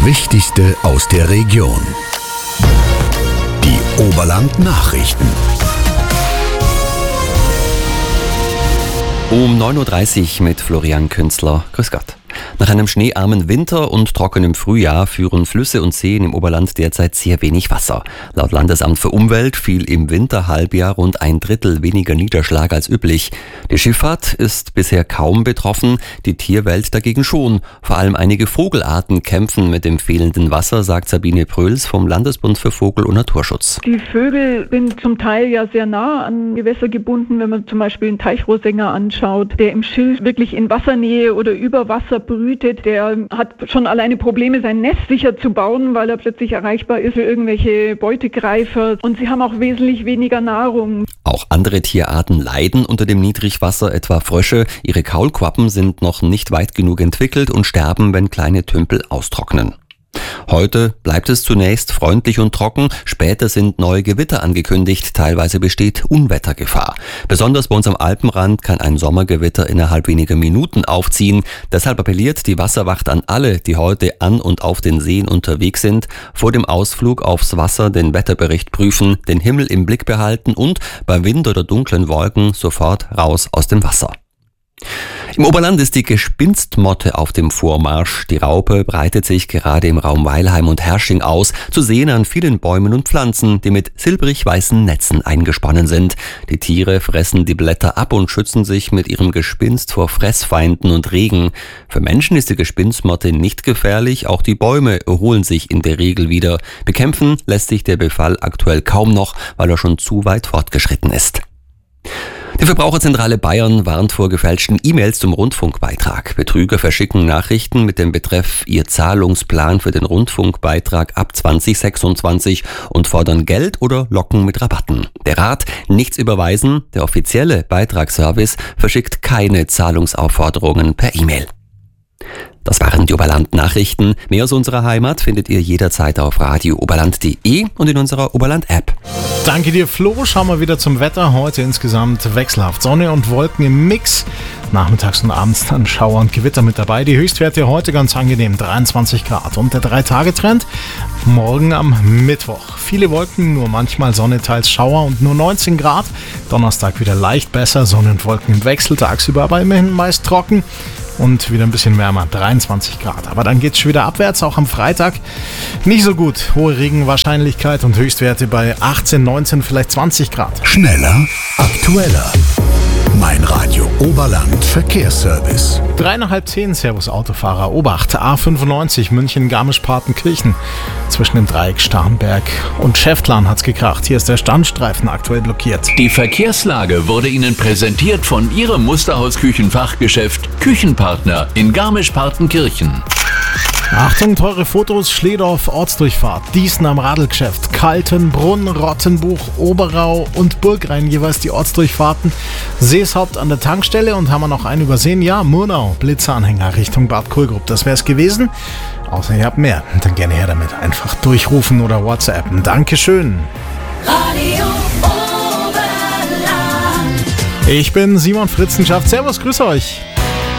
Wichtigste aus der Region. Die Oberland-Nachrichten. Um 9.30 Uhr mit Florian Künzler. Grüß Gott. Nach einem schneearmen Winter und trockenem Frühjahr führen Flüsse und Seen im Oberland derzeit sehr wenig Wasser. Laut Landesamt für Umwelt fiel im Winterhalbjahr rund 1/3 weniger Niederschlag als üblich. Die Schifffahrt ist bisher kaum betroffen, die Tierwelt dagegen schon. Vor allem einige Vogelarten kämpfen mit dem fehlenden Wasser, sagt Sabine Pröls vom Landesbund für Vogel- und Naturschutz. Die Vögel sind zum Teil ja sehr nah an Gewässer gebunden, wenn man zum Beispiel einen Teichrohsänger anschaut, der im Schilf wirklich in Wassernähe oder über Wasser brütet, der hat schon alleine Probleme, sein Nest sicher zu bauen, weil er plötzlich erreichbar ist für irgendwelche Beutegreifer. Und sie haben auch wesentlich weniger Nahrung. Auch andere Tierarten leiden unter dem Niedrigwasser, etwa Frösche. Ihre Kaulquappen sind noch nicht weit genug entwickelt und sterben, wenn kleine Tümpel austrocknen. Heute bleibt es zunächst freundlich und trocken, später sind neue Gewitter angekündigt, teilweise besteht Unwettergefahr. Besonders bei uns am Alpenrand kann ein Sommergewitter innerhalb weniger Minuten aufziehen. Deshalb appelliert die Wasserwacht an alle, die heute an und auf den Seen unterwegs sind, vor dem Ausflug aufs Wasser den Wetterbericht prüfen, den Himmel im Blick behalten und bei Wind oder dunklen Wolken sofort raus aus dem Wasser. Im Oberland ist die Gespinstmotte auf dem Vormarsch. Die Raupe breitet sich gerade im Raum Weilheim und Hersching aus, zu sehen an vielen Bäumen und Pflanzen, die mit silbrig-weißen Netzen eingesponnen sind. Die Tiere fressen die Blätter ab und schützen sich mit ihrem Gespinst vor Fressfeinden und Regen. Für Menschen ist die Gespinstmotte nicht gefährlich, auch die Bäume erholen sich in der Regel wieder. Bekämpfen lässt sich der Befall aktuell kaum noch, weil er schon zu weit fortgeschritten ist. Die Verbraucherzentrale Bayern warnt vor gefälschten E-Mails zum Rundfunkbeitrag. Betrüger verschicken Nachrichten mit dem Betreff Ihr Zahlungsplan für den Rundfunkbeitrag ab 2026 und fordern Geld oder locken mit Rabatten. Der Rat: nichts überweisen. Der offizielle Beitragsservice verschickt keine Zahlungsaufforderungen per E-Mail. Das waren die Oberland-Nachrichten. Mehr aus unserer Heimat findet ihr jederzeit auf radiooberland.de und in unserer Oberland-App. Danke dir, Flo. Schauen wir wieder zum Wetter. Heute insgesamt wechselhaft Sonne und Wolken im Mix. Nachmittags und abends dann Schauer und Gewitter mit dabei. Die Höchstwerte heute ganz angenehm, 23 Grad. Und der 3-Tage-Trend morgen am Mittwoch. Viele Wolken, nur manchmal Sonne, teils Schauer und nur 19 Grad. Donnerstag wieder leicht besser, Sonne und Wolken im Wechsel. Tagsüber aber immerhin meist trocken. Und wieder ein bisschen wärmer, 23 Grad. Aber dann geht's schon wieder abwärts, auch am Freitag. Nicht so gut, hohe Regenwahrscheinlichkeit und Höchstwerte bei 18, 19, vielleicht 20 Grad. Schneller, aktueller. Mein Radio Oberland Verkehrsservice. 9:30, Servus Autofahrer, Obacht, A95 München, Garmisch-Partenkirchen. Zwischen dem Dreieck Starnberg und Schäftlarn hat's gekracht. Hier ist der Standstreifen aktuell blockiert. Die Verkehrslage wurde Ihnen präsentiert von Ihrem Musterhaus-Küchenfachgeschäft Küchenpartner in Garmisch-Partenkirchen. Achtung, teure Fotos, Schledorf, Ortsdurchfahrt, Diesen am Radlgeschäft, Kaltenbrunn, Rottenbuch, Oberau und Burgrhein, jeweils die Ortsdurchfahrten. Seeshaupt an der Tankstelle und haben wir noch einen übersehen? Ja, Murnau, Blitzanhänger Richtung Bad Kohlgrub. Das wär's gewesen. Außer ihr habt mehr, dann gerne her damit. Einfach durchrufen oder WhatsAppen. Dankeschön. Radio Oberland. Ich bin Simon Fritzenschaft. Servus, grüß euch.